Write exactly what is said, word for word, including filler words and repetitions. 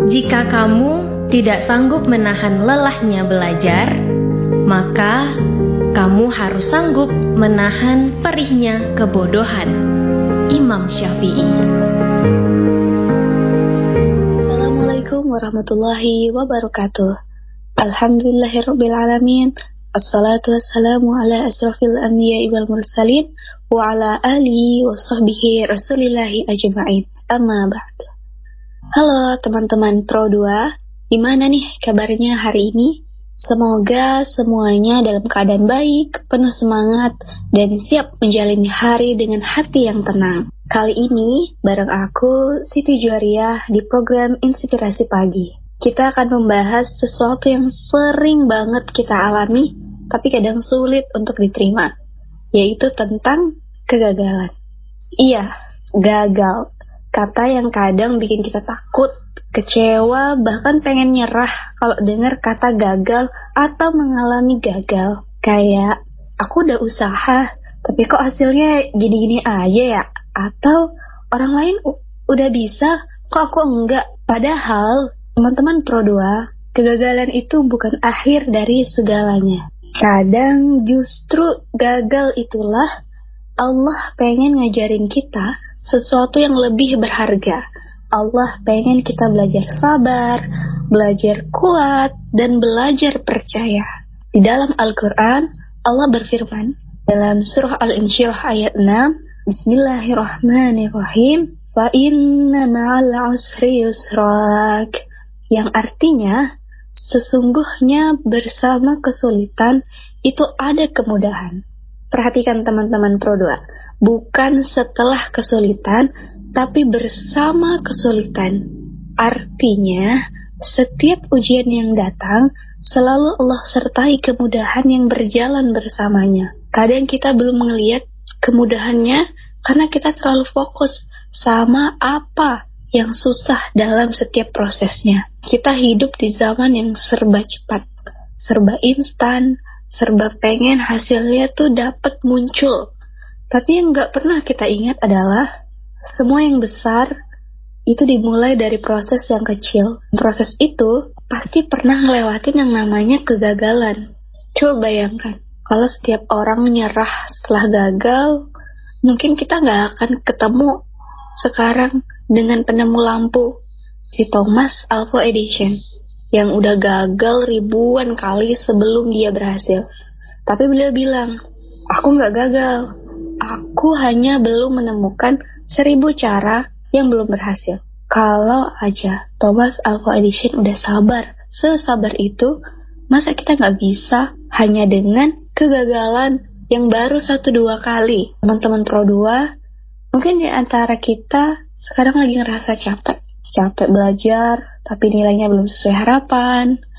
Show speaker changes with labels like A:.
A: Jika kamu tidak sanggup menahan lelahnya belajar, maka kamu harus sanggup menahan perihnya kebodohan. Imam Syafi'i.
B: Assalamualaikum warahmatullahi wabarakatuh. Alhamdulillahirabbil alamin. Assalatu wassalamu ala asrafil anbiya'i wal mursalin wa ala alihi wa sahbihi rasulillahi ajma'in. Amma ba'du. Halo teman-teman Pro dua, gimana nih kabarnya hari ini? Semoga semuanya dalam keadaan baik, penuh semangat, dan siap menjalani hari dengan hati yang tenang. Kali ini, bareng aku, Siti Juariah, di program Inspirasi Pagi. Kita akan membahas sesuatu yang sering banget kita alami, tapi kadang sulit untuk diterima, yaitu tentang kegagalan. Iya, gagal. Kata yang kadang bikin kita takut, kecewa, bahkan pengen nyerah kalau dengar kata gagal atau mengalami gagal. Kayak, aku udah usaha, tapi kok hasilnya gini-gini aja ya? Atau orang lain u- udah bisa, kok aku enggak? Padahal, teman-teman Pro dua, kegagalan itu bukan akhir dari segalanya. Kadang justru gagal itulah Allah pengen ngajarin kita sesuatu yang lebih berharga. Allah pengen kita belajar sabar, belajar kuat, dan belajar percaya. Di dalam Al-Quran, Allah berfirman dalam surah Al-Insyirah ayat enam, Bismillahirrahmanirrahim, Wa inna ma'al usri yusrak, yang artinya, sesungguhnya bersama kesulitan itu ada kemudahan. Perhatikan teman-teman Pro dua, bukan setelah kesulitan, tapi bersama kesulitan. Artinya, setiap ujian yang datang, selalu Allah sertai kemudahan yang berjalan bersamanya. Kadang kita belum melihat kemudahannya, karena kita terlalu fokus sama apa yang susah dalam setiap prosesnya. Kita hidup di zaman yang serba cepat, serba instan, serba pengen hasilnya tuh dapat muncul. Tapi yang gak pernah kita ingat adalah semua yang besar itu dimulai dari proses yang kecil. Proses itu pasti pernah ngelewatin yang namanya kegagalan. Coba bayangkan, kalau setiap orang nyerah setelah gagal, mungkin kita gak akan ketemu sekarang dengan penemu lampu, si Thomas Alva Edison, yang udah gagal ribuan kali sebelum dia berhasil. Tapi beliau bilang, aku gak gagal, aku hanya belum menemukan seribu cara yang belum berhasil. Kalau aja Thomas Alva Edison udah sabar, sesabar itu, masa kita gak bisa hanya dengan kegagalan yang baru satu dua kali? Teman-teman Pro dua, mungkin di antara kita sekarang lagi ngerasa capek. Capek belajar, tapi nilainya belum sesuai harapan.